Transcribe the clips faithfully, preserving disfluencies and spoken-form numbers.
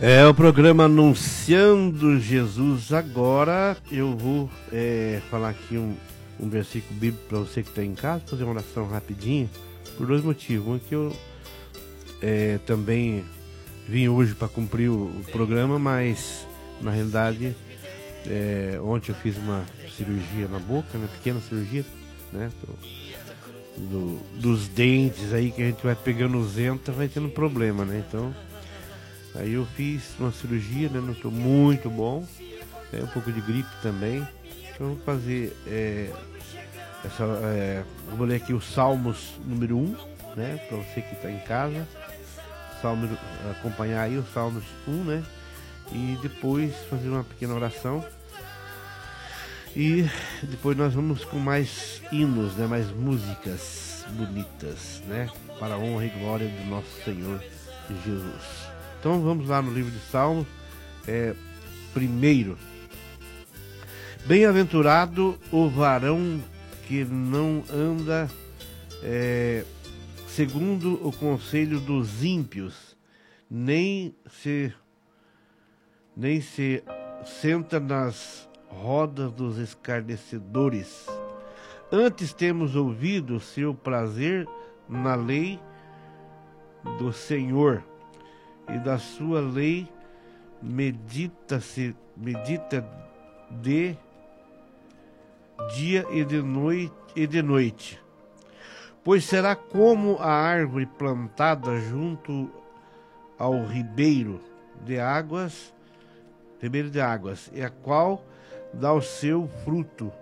É o programa Anunciando Jesus. Agora eu vou é, falar aqui um, um versículo bíblico para você que está em casa, fazer uma oração rapidinho, por dois motivos. Um é que eu é, também vim hoje para cumprir o, o programa, mas na realidade é, ontem eu fiz uma cirurgia na boca, né, pequena cirurgia, né, do, do, dos dentes aí que a gente vai pegando usenta, vai tendo problema, né, então... Aí eu fiz uma cirurgia, né? Não estou muito bom, né, um pouco de gripe também. Então vou fazer é, essa, é, vou ler aqui o Salmos número um, né? Para você que está em casa, Salmo, acompanhar aí o Salmos um, né? E depois fazer uma pequena oração. E depois nós vamos com mais hinos, né? Mais músicas bonitas, né? Para a honra e glória do nosso Senhor Jesus. Então vamos lá no livro de Salmos, é, primeiro. Bem-aventurado o varão que não anda é, segundo o conselho dos ímpios, nem se, nem se senta nas rodas dos escarnecedores. Antes temos ouvido seu prazer na lei do Senhor, e da sua lei medita-se, medita de dia e de noite, e de noite. Pois será como a árvore plantada junto ao ribeiro de águas, ribeiro de águas, e a qual dá o seu fruto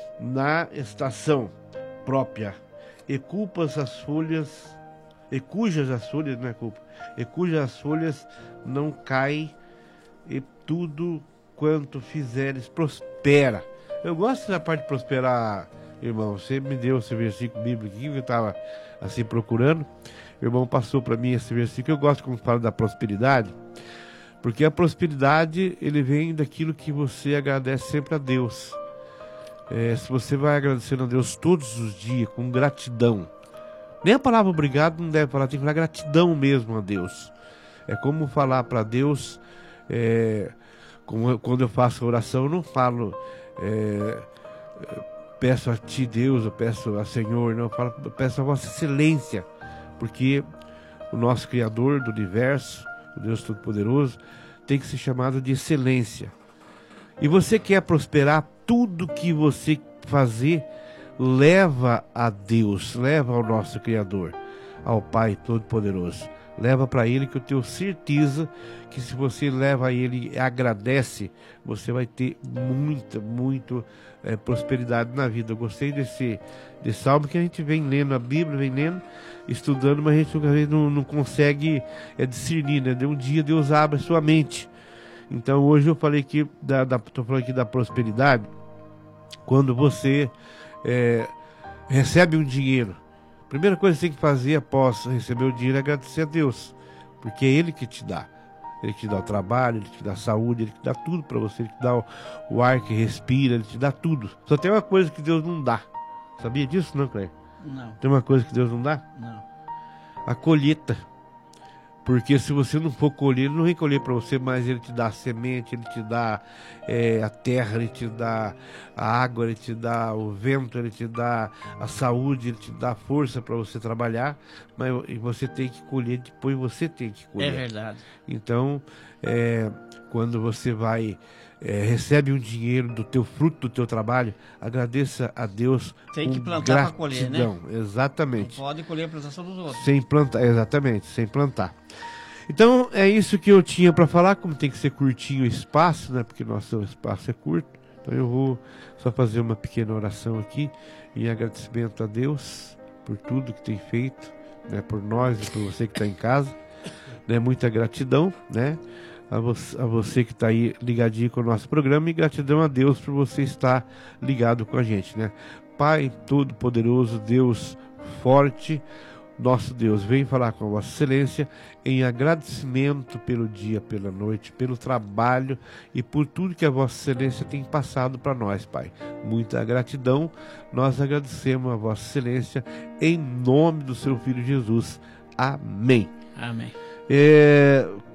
na estação própria, e culpas as folhas, e cujas as folhas, não é culpa, e cujas folhas não caem, e tudo quanto fizeres prospera. Eu gosto da parte de prosperar, irmão. Você me deu esse versículo bíblico aqui, que eu estava assim procurando. O irmão passou para mim esse versículo. Eu gosto quando fala da prosperidade, porque a prosperidade, ele vem daquilo que você agradece sempre a Deus. É, se você vai agradecendo a Deus todos os dias, com gratidão, nem a palavra obrigado não deve falar, tem que falar gratidão mesmo a Deus. É como falar para Deus, é, como, quando eu faço oração, eu não falo, é, peço a Ti, Deus, eu peço a Senhor, não, eu falo, eu peço a Vossa Excelência, porque o nosso Criador do Universo, o Deus Todo-Poderoso, tem que ser chamado de excelência. E você quer prosperar, tudo que você fazer, leva a Deus, leva ao nosso Criador, ao Pai Todo-Poderoso. Leva para Ele, que eu tenho certeza que se você leva a Ele e agradece, você vai ter muita, muito é, prosperidade na vida. Eu gostei desse, desse salmo que a gente vem lendo a Bíblia, vem lendo, estudando, mas a gente às vezes não, não consegue é, discernir, né? De um dia Deus abre a sua mente. Então hoje eu falei aqui, da, da, tô falando aqui da prosperidade, quando você É, recebe um dinheiro, a primeira coisa que você tem que fazer após receber o dinheiro é agradecer a Deus, porque é Ele que te dá. Ele te dá o trabalho, Ele te dá a saúde, Ele te dá tudo para você, Ele te dá o, o ar que respira, Ele te dá tudo. Só tem uma coisa que Deus não dá. Sabia disso, não, Cleber? Não. Tem uma coisa que Deus não dá? Não. A colheita. Porque se você não for colher, Ele não vem colher para você, mas Ele te dá a semente, Ele te dá é, a terra, Ele te dá a água, Ele te dá o vento, Ele te dá a saúde, Ele te dá a força para você trabalhar, mas e você tem que colher, depois você tem que colher. É verdade. Então, é, quando você vai, é, recebe um dinheiro do teu fruto do teu trabalho, agradeça a Deus. Tem que plantar para colher, né? Exatamente. Não pode colher a plantação dos outros. Sem plantar, exatamente, sem plantar. Então é isso que eu tinha para falar, como tem que ser curtinho o espaço, né? Porque nosso espaço é curto. Então eu vou só fazer uma pequena oração aqui em agradecimento a Deus por tudo que tem feito, né? Por nós e por você que está em casa, né? Muita gratidão, né? A você, a você que está aí ligadinho com o nosso programa, e gratidão a Deus por você estar ligado com a gente, né? Pai Todo-Poderoso, Deus forte, nosso Deus, vem falar com a Vossa Excelência em agradecimento pelo dia, pela noite, pelo trabalho e por tudo que a Vossa Excelência tem passado para nós, Pai. Muita gratidão, nós agradecemos a Vossa Excelência em nome do Seu Filho Jesus. Amém. Amém. É,